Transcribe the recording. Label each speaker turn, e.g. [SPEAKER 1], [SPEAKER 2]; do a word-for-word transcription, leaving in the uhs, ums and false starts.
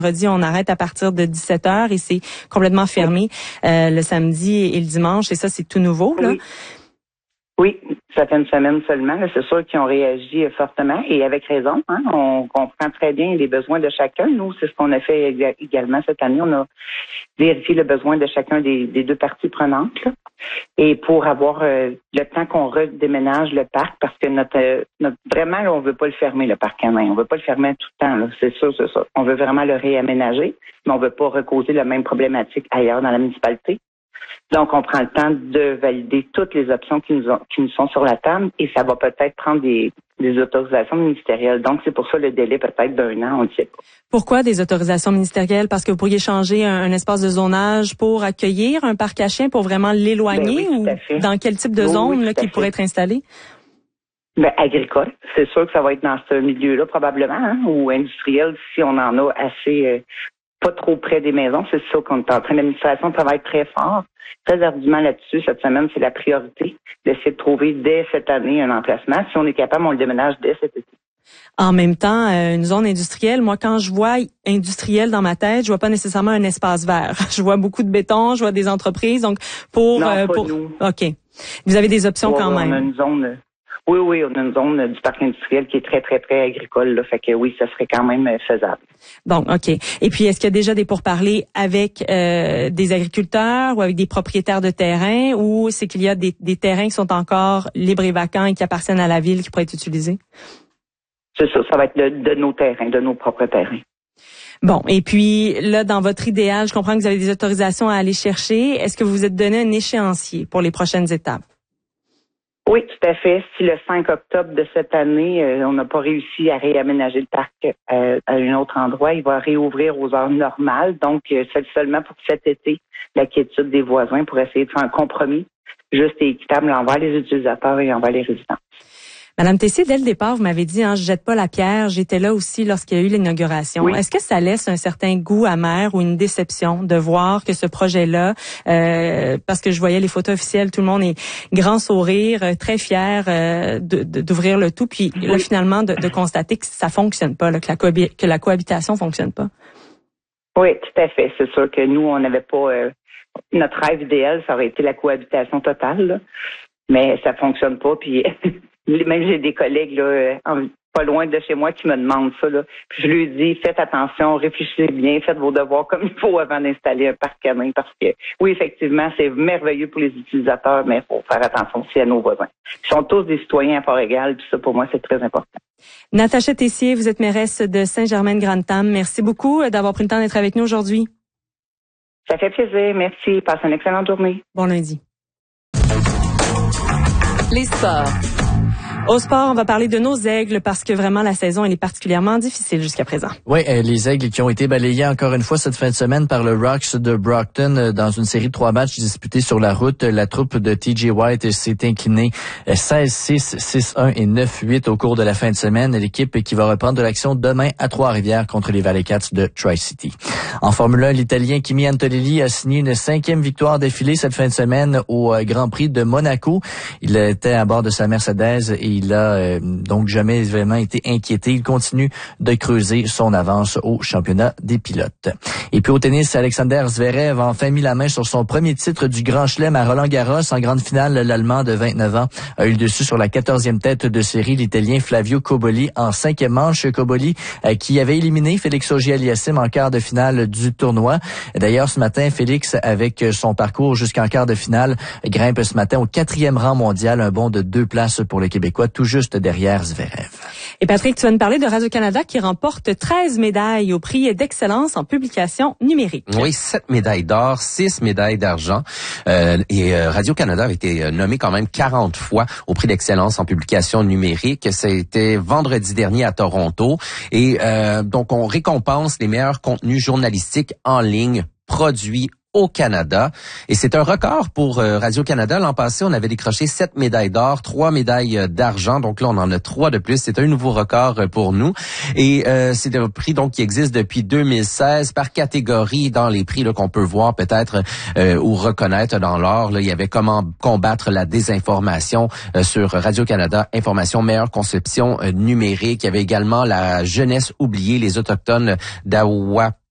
[SPEAKER 1] Vendredi, on arrête à partir de dix-sept heures et c'est complètement fermé euh, le samedi et le dimanche. Et ça, c'est tout nouveau, là.
[SPEAKER 2] Oui. Oui, ça fait une semaine seulement. Là, c'est sûr qu'ils ont réagi fortement et avec raison. Hein, on comprend très bien les besoins de chacun. Nous, c'est ce qu'on a fait également cette année. On a vérifié le besoin de chacun des, des deux parties prenantes. Là. Et pour avoir euh, le temps qu'on redéménage le parc, parce que notre, euh, notre vraiment, là, on veut pas le fermer, le parc canin. On veut pas le fermer tout le temps. Là. C'est sûr, c'est ça. On veut vraiment le réaménager, mais on veut pas recauser la même problématique ailleurs dans la municipalité. Donc, on prend le temps de valider toutes les options qui nous, ont, qui nous sont sur la table et ça va peut-être prendre des, des autorisations ministérielles. Donc, c'est pour ça le délai peut-être d'un an, on ne sait pas.
[SPEAKER 1] Pourquoi des autorisations ministérielles? Parce que vous pourriez changer un, un espace de zonage pour accueillir un parc à chiens, pour vraiment l'éloigner
[SPEAKER 2] ben oui,
[SPEAKER 1] ou dans quel type de zone oui, oui, là, qui pourrait être installé?
[SPEAKER 2] Ben, agricole. C'est sûr que ça va être dans ce milieu-là probablement, hein, ou industriel si on en a assez... Euh, pas trop près des maisons, c'est ça qu'on est en train. L'administration travaille très fort, très ardument là-dessus. Cette semaine, c'est la priorité d'essayer de trouver dès cette année un emplacement. Si on est capable, on le déménage dès cet été.
[SPEAKER 1] En même temps, euh, une zone industrielle, moi, quand je vois industriel dans ma tête, je vois pas nécessairement un espace vert. Je vois beaucoup de béton, je vois des entreprises. Donc, pour...
[SPEAKER 2] Non,
[SPEAKER 1] euh,
[SPEAKER 2] pas
[SPEAKER 1] pour...
[SPEAKER 2] nous.
[SPEAKER 1] OK. Vous avez des options
[SPEAKER 2] ouais,
[SPEAKER 1] quand
[SPEAKER 2] ouais,
[SPEAKER 1] même.
[SPEAKER 2] On a une zone... Oui, oui, on a une zone du parc industriel qui est très, très, très agricole. Là, fait que oui, ça serait quand même faisable.
[SPEAKER 1] Bon, OK. Et puis, est-ce qu'il y a déjà des pourparlers avec euh, des agriculteurs ou avec des propriétaires de terrain, ou c'est qu'il y a des, des terrains qui sont encore libres et vacants et qui appartiennent à la ville qui pourraient être utilisés?
[SPEAKER 2] C'est ça, ça va être de, de nos terrains, de nos propres terrains.
[SPEAKER 1] Bon, et puis là, dans votre idéal, je comprends que vous avez des autorisations à aller chercher. Est-ce que vous vous êtes donné un échéancier pour les prochaines étapes?
[SPEAKER 2] Oui, tout à fait. Si le cinq octobre de cette année, euh, on n'a pas réussi à réaménager le parc euh, à un autre endroit, il va réouvrir aux heures normales. Donc, euh, c'est seulement pour cet été la quiétude des voisins pour essayer de faire un compromis juste et équitable envers les utilisateurs et envers les résidents.
[SPEAKER 1] Madame Tessier, dès le départ, vous m'avez dit, hein, je jette pas la pierre. J'étais là aussi lorsqu'il y a eu l'inauguration. Oui. Est-ce que ça laisse un certain goût amer ou une déception de voir que ce projet-là, euh, parce que je voyais les photos officielles, tout le monde est grand sourire, très fier euh, de, de, d'ouvrir le tout, puis oui. là finalement de, de constater que ça fonctionne pas, là, que la cohabi- que la cohabitation fonctionne pas.
[SPEAKER 2] Oui, tout à fait. C'est sûr que nous, on n'avait pas euh, notre rêve idéal, ça aurait été la cohabitation totale, là. Mais ça fonctionne pas. Puis même j'ai des collègues là, pas loin de chez moi qui me demandent ça. Là. Puis je lui dis, faites attention, réfléchissez bien, faites vos devoirs comme il faut avant d'installer un parc canin. Parce que oui, effectivement, c'est merveilleux pour les utilisateurs, mais il faut faire attention aussi à nos voisins. Ils sont tous des citoyens à part égale, puis ça, pour moi, c'est très important.
[SPEAKER 1] Natacha Tessier, vous êtes mairesse de Saint-Germain-de-Grande-Tame. Merci beaucoup d'avoir pris le temps d'être avec nous aujourd'hui.
[SPEAKER 2] Ça fait plaisir. Merci. Passez une excellente journée.
[SPEAKER 1] Bon lundi.
[SPEAKER 3] Les sports.
[SPEAKER 1] Au sport, on va parler de nos aigles parce que vraiment la saison elle est particulièrement difficile jusqu'à présent.
[SPEAKER 4] Oui, euh, les aigles qui ont été balayés encore une fois cette fin de semaine par le Rocks de Brockton euh, dans une série de trois matchs disputés sur la route. La troupe de T J White s'est inclinée euh, seize six, six un et neuf huit au cours de la fin de semaine. L'équipe qui va reprendre de l'action demain à Trois-Rivières contre les Valley Cats de Tri-City. En Formule un, l'Italien Kimi Antonelli a signé une cinquième victoire d'affilée cette fin de semaine au euh, Grand Prix de Monaco. Il était à bord de sa Mercedes et il a euh, donc jamais vraiment été inquiété. Il continue de creuser son avance au championnat des pilotes. Et puis au tennis, Alexander Zverev a enfin mis la main sur son premier titre du Grand Chelem à Roland-Garros. En grande finale, l'Allemand de vingt-neuf ans a eu le dessus sur la quatorzième tête de série, l'Italien Flavio Cobolli en cinquième manche. Cobolli euh, qui avait éliminé Félix Auger-Aliassime en quart de finale du tournoi. D'ailleurs, ce matin, Félix, avec son parcours jusqu'en quart de finale, grimpe ce matin au quatrième rang mondial, un bond de deux places pour le Québécois, tout juste derrière Zverev.
[SPEAKER 1] Et Patrick, tu vas nous parler de Radio-Canada qui remporte treize médailles au prix d'excellence en publication numérique.
[SPEAKER 5] Oui, sept médailles d'or, six médailles d'argent. Euh, et euh, Radio-Canada a été nommé quand même quarante fois au prix d'excellence en publication numérique. C'était vendredi dernier à Toronto. Et euh, donc, on récompense les meilleurs contenus journalistiques en ligne produits au Canada. Et c'est un record pour euh, Radio-Canada. L'an passé, on avait décroché sept médailles d'or, trois médailles euh, d'argent. Donc là, on en a trois de plus. C'est un nouveau record euh, pour nous. Et euh, c'est un prix donc qui existe depuis deux mille seize par catégorie dans les prix là, qu'on peut voir peut-être euh, ou reconnaître dans l'or. Là, il y avait comment combattre la désinformation euh, sur Radio-Canada, information, meilleure conception euh, numérique. Il y avait également la jeunesse oubliée, les Autochtones d'Awa